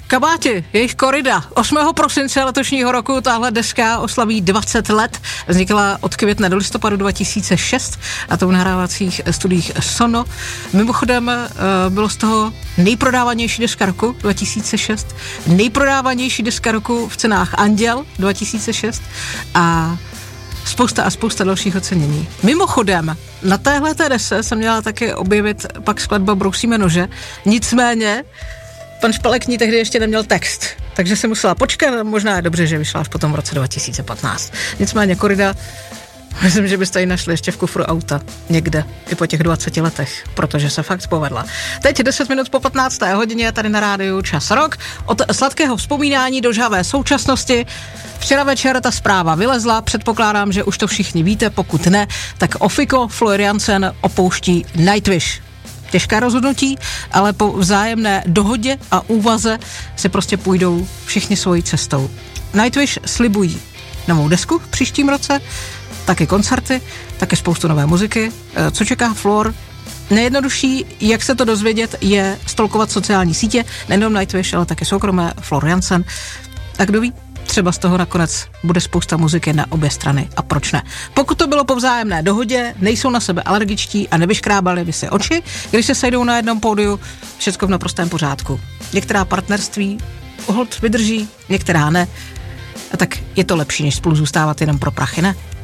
Kabáti, jejich korida. 8. prosince letošního roku tahle deska oslaví 20 let. Vznikla od května do listopadu 2006 a to v nahrávacích studiích Sono. Mimochodem bylo z toho nejprodávanější deska roku 2006, nejprodávanější deska roku v cenách Anděl 2006 a spousta dalších ocenění. Mimochodem, na téhleté desce jsem měla taky objevit pak skladba Brousíme nože, nicméně pan Špalek ní tehdy ještě neměl text, takže se musela počkat, možná je dobře, že vyšla až potom v roce 2015. Nicméně korida, myslím, že byste ji našli ještě v kufru auta někde i po těch 20 letech, protože se fakt povedla. Teď 10 minut po 15. hodině tady na rádiu Čas Rock. Od sladkého vzpomínání do žhavé současnosti. Včera večer ta zpráva vylezla, předpokládám, že už to všichni víte, pokud ne, tak Ofiko Floor Jansen opouští Nightwish. Těžké rozhodnutí, ale po vzájemné dohodě a úvaze si prostě půjdou všichni svojí cestou. Nightwish slibují novou desku v příštím roce, taky koncerty, taky spoustu nové muziky. Co čeká Floor? Nejjednodušší, jak se to dozvědět, je stalkovat sociální sítě, nejenom Nightwish, ale taky soukromé Floor Jansen. A kdo ví, třeba z toho nakonec bude spousta muziky na obě strany a proč ne. Pokud to bylo po vzájemné dohodě, nejsou na sebe alergičtí a nevyškrábali by si oči, když se sejdou na jednom pódiu, všecko v naprostém pořádku. Některá partnerství holt vydrží, některá ne. A tak je to lepší, než spolu zůstávat jenom pro prachy, ne?